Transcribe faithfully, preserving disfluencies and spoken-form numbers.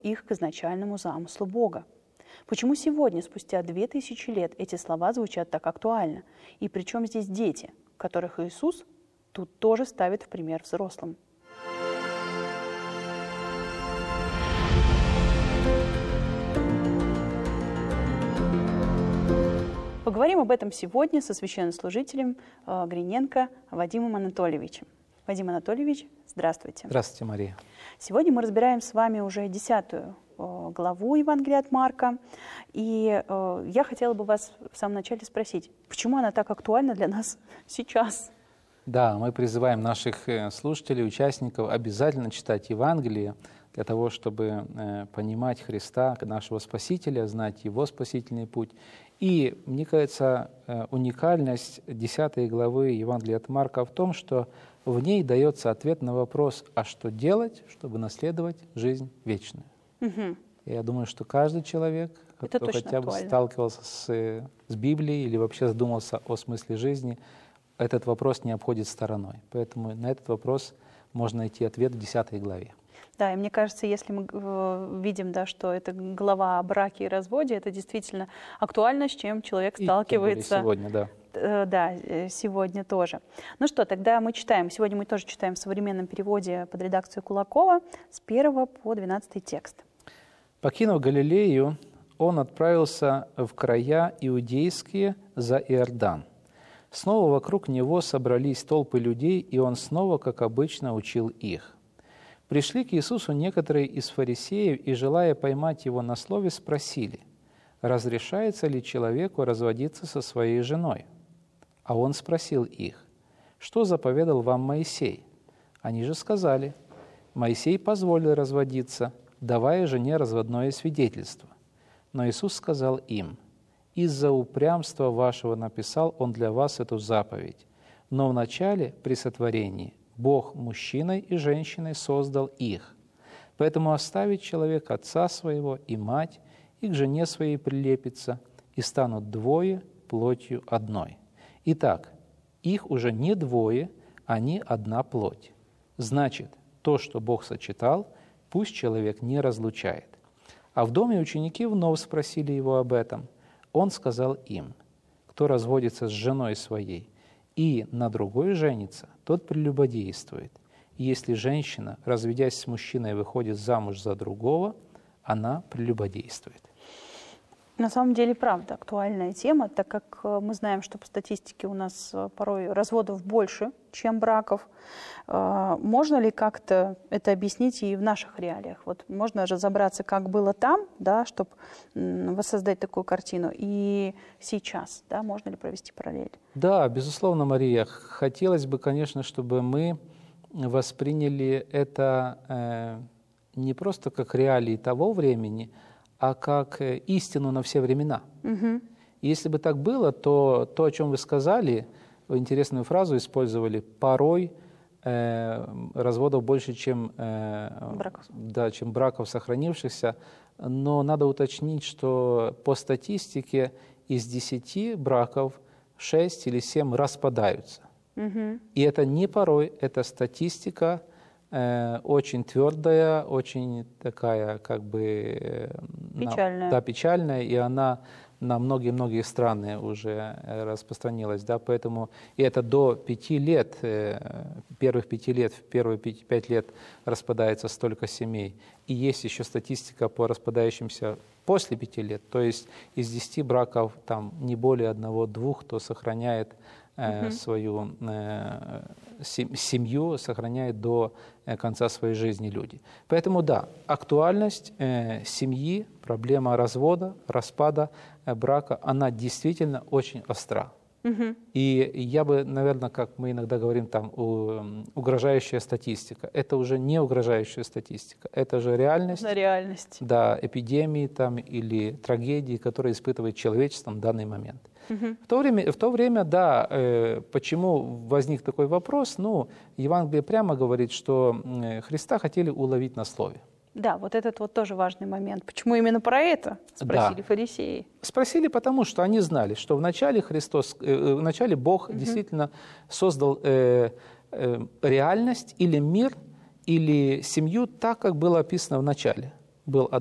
их к изначальному замыслу Бога. Почему сегодня, спустя две тысячи лет, эти слова звучат так актуально? И причем здесь дети, которых Иисус тут тоже ставит в пример взрослым? Поговорим об этом сегодня со священнослужителем э, Гриненко Вадимом Анатольевичем. Вадим Анатольевич, здравствуйте. Здравствуйте, Мария. Сегодня мы разбираем с вами уже десятую э, главу Евангелия от Марка. И э, я хотела бы вас в самом начале спросить, почему она так актуальна для нас сейчас? Да, мы призываем наших слушателей, участников обязательно читать Евангелие для того, чтобы э, понимать Христа, нашего Спасителя, знать Его спасительный путь. И, мне кажется, э, уникальность десятой главы Евангелия от Марка в том, что в ней дается ответ на вопрос, а что делать, чтобы наследовать жизнь вечную. Угу. Я думаю, что каждый человек, Это кто хотя бы актуально. сталкивался с, с Библией или вообще задумался о смысле жизни, этот вопрос не обходит стороной. Поэтому на этот вопрос можно найти ответ в десятой главе. Да, и мне кажется, если мы э, видим, да, что это глава о браке и разводе, это действительно актуально, с чем человек И сталкивается. сегодня, да. Э, да, сегодня тоже. Ну что, тогда мы читаем. Сегодня мы тоже читаем в современном переводе под редакцию Кулакова с первого по двенадцатый текст. «Покинув Галилею, он отправился в края иудейские за Иордан. Снова вокруг него собрались толпы людей, и он снова, как обычно, учил их. Пришли к Иисусу некоторые из фарисеев и, желая поймать его на слове, спросили, разрешается ли человеку разводиться со своей женой? А он спросил их, что заповедал вам Моисей? Они же сказали, Моисей позволил разводиться, давая жене разводное свидетельство. Но Иисус сказал им, из-за упрямства вашего написал он для вас эту заповедь. Но вначале, при сотворении, Бог мужчиной и женщиной создал их. Поэтому оставит человек отца своего и мать, и к жене своей прилепится, и станут двое плотью одной. Итак, их уже не двое, они одна плоть. Значит, то, что Бог сочетал, пусть человек не разлучает. А в доме ученики вновь спросили его об этом. Он сказал им, кто разводится с женой своей и на другой женится, тот прелюбодействует. И если женщина, разведясь с мужчиной, выходит замуж за другого, она прелюбодействует». На самом деле, правда, актуальная тема, так как мы знаем, что по статистике у нас порой разводов больше, чем браков. Можно ли как-то это объяснить и в наших реалиях? Вот можно разобраться, как было там, да, чтобы воссоздать такую картину, и сейчас, да, можно ли провести параллель? Да, безусловно, Мария. Хотелось бы, конечно, чтобы мы восприняли это э, не просто как реалии того времени, а как истину на все времена. Угу. Если бы так было, то то, о чем вы сказали, вы интересную фразу использовали, порой э, разводов больше, чем, э, браков. Да, чем браков сохранившихся, но надо уточнить, что по статистике из десяти браков шесть или семь распадаются. Угу. И это не порой, это статистика, очень твердая, очень такая, как бы... Печальная. На, да, печальная, и она на многие-многие страны уже распространилась, да, поэтому... И это до пяти лет, первых пяти лет, в первые пять, пять лет распадается столько семей. И есть еще статистика по распадающимся после пяти лет, то есть из десяти браков там не более одного-двух, кто сохраняет э, угу. свою э, семью, сохраняет до конца своей жизни люди. Поэтому да, актуальность э, семьи, проблема развода, распада э, брака, она действительно очень остра. Угу. И я бы, наверное, как мы иногда говорим, там, угрожающая статистика. Это уже не угрожающая статистика, это же реальность. На реальность. Да, эпидемии там, или трагедии, которые испытывает человечество в данный момент. Угу. В то время, в то время, да, э, почему возник такой вопрос? Ну, Евангелие прямо говорит, что Христа хотели уловить на слове. Да, вот этот вот тоже важный момент. Почему именно про это спросили да. фарисеи? Спросили, потому что они знали, что вначале Христос, э, вначале Бог угу. действительно создал э, э, реальность или мир, или семью так, как было описано в начале. был